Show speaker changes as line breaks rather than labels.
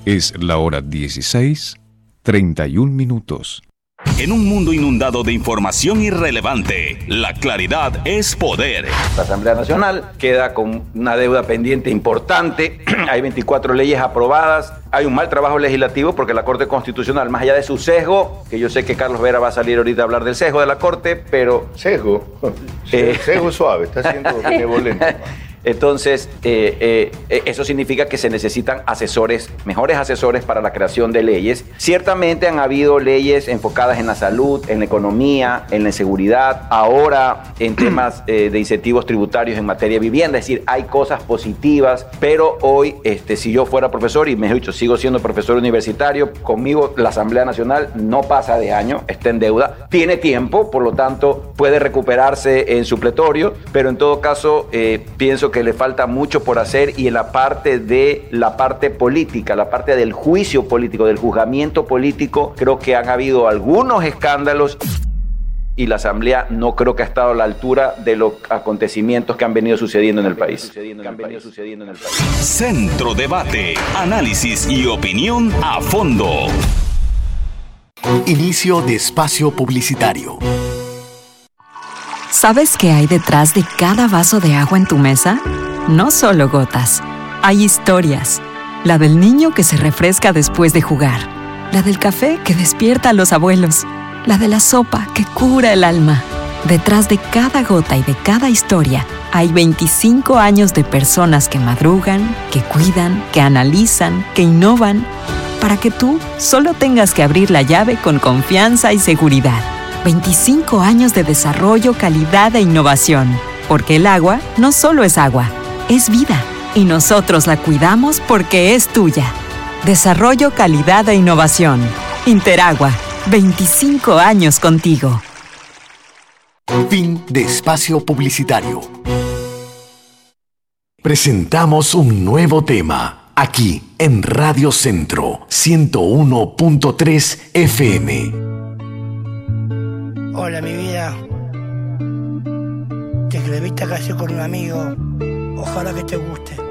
Es la hora 16:31.
En un mundo inundado de información irrelevante, la claridad es poder.
La Asamblea Nacional queda con una deuda pendiente importante. Hay 24 leyes aprobadas. Hay un mal trabajo legislativo porque la Corte Constitucional, más allá de su sesgo, que yo sé que Carlos Vera va a salir ahorita a hablar del sesgo de la Corte, pero...
¿Sesgo? Sesgo suave, está siendo benevolente.
Entonces, eso significa que se necesitan asesores, mejores asesores para la creación de leyes. Ciertamente han habido leyes enfocadas en la salud, en la economía, en la seguridad, ahora en temas de incentivos tributarios en materia de vivienda. Es decir, hay cosas positivas, pero hoy, si yo fuera profesor, y mejor dicho, sigo siendo profesor universitario, conmigo la Asamblea Nacional no pasa de año, está en deuda, tiene tiempo, por lo tanto puede recuperarse en supletorio, pero en todo caso pienso que le falta mucho por hacer, y en la parte política, la parte del juicio político, del juzgamiento político, creo que han habido algunos escándalos y la Asamblea no creo que ha estado a la altura de los acontecimientos que han venido sucediendo en el país.
Centro Debate, análisis y opinión a fondo.
Inicio de espacio publicitario.
¿Sabes qué hay detrás de cada vaso de agua en tu mesa? No solo gotas. Hay historias. La del niño que se refresca después de jugar. La del café que despierta a los abuelos. La de la sopa que cura el alma. Detrás de cada gota y de cada historia hay 25 años de personas que madrugan, que cuidan, que analizan, que innovan, para que tú solo tengas que abrir la llave con confianza y seguridad. 25 años de desarrollo, calidad e innovación. Porque el agua no solo es agua, es vida. Y nosotros la cuidamos porque es tuya. Desarrollo, calidad e innovación. Interagua. 25 años contigo.
Fin de espacio publicitario. Presentamos un nuevo tema. Aquí en Radio Centro 101.3 FM.
Hola, mi vida. Te escribí esta canción con un amigo. Ojalá que te guste.